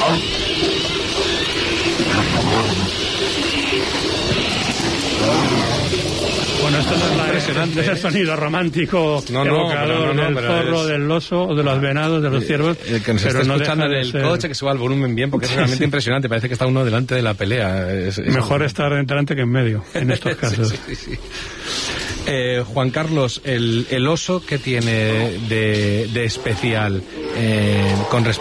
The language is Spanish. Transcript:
Bueno, esto no es ese sonido romántico evocador del zorro, del oso, o de los venados, de los ciervos. El que nos está escuchando en el coche, que suba el volumen bien, porque es realmente impresionante. Parece que está uno delante de la pelea. Mejor estar delante que en medio, en estos casos. Sí. Juan Carlos, el oso, ¿qué tiene de especial con respecto